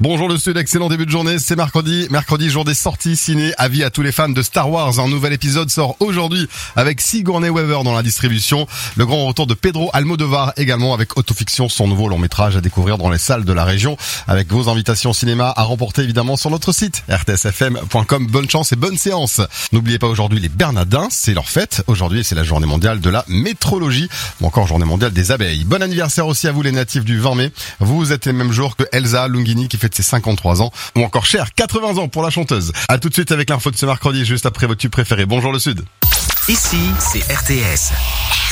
Bonjour le Sud, excellent début de journée, c'est mercredi, jour des sorties ciné, avis à tous les fans de Star Wars, un nouvel épisode sort aujourd'hui avec Sigourney Weaver dans la distribution, le grand retour de Pedro Almodovar également avec Autofiction, son nouveau long métrage à découvrir dans les salles de la région, avec vos invitations cinéma à remporter évidemment sur notre site rtsfm.com, bonne chance et bonne séance. N'oubliez pas aujourd'hui les Bernardins, c'est leur fête, aujourd'hui c'est la journée mondiale de la métrologie, ou encore journée mondiale des abeilles. Bon anniversaire aussi à vous les natifs du 20 mai, vous êtes les mêmes jours que Elsa Lungini qui fête ses 53 ans, ou encore Cher, 80 ans pour la chanteuse. À tout de suite avec l'info de ce mercredi, juste après votre tube préféré. Bonjour le Sud. Ici, c'est RTS.